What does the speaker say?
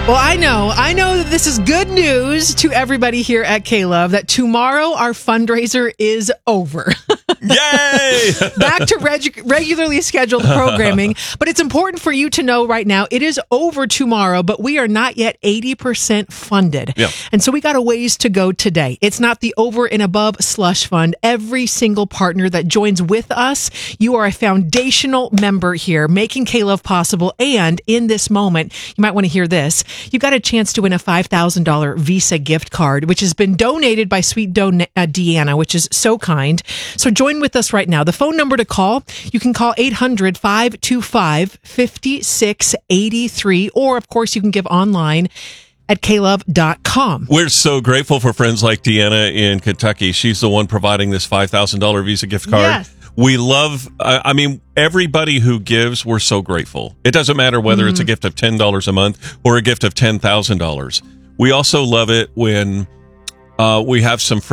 Well, I know that this is good news to everybody here at K-Love that tomorrow our fundraiser is over. Yay! Back to regularly scheduled programming. But it's important for you to know right now, it is over tomorrow, but we are not yet 80% funded. Yeah. And so we got a ways to go today. It's not the over and above slush fund. Every single partner that joins with us, you are a foundational member here, making K-Love possible. And in this moment, you might want to hear this. You got a chance to win a $5,000 Visa gift card, which has been donated by Sweet Deanna, which is so kind. So join with us right now. The phone number to call, you can call 800-525-5683, or of course you can give online at klove.com. We're so grateful for friends like Deanna in Kentucky. She's the one providing this $5,000 Visa gift card. Yes. We love, everybody who gives, we're so grateful. It doesn't matter whether it's a gift of $10 a month or a gift of $10,000. We also love it when we have some friends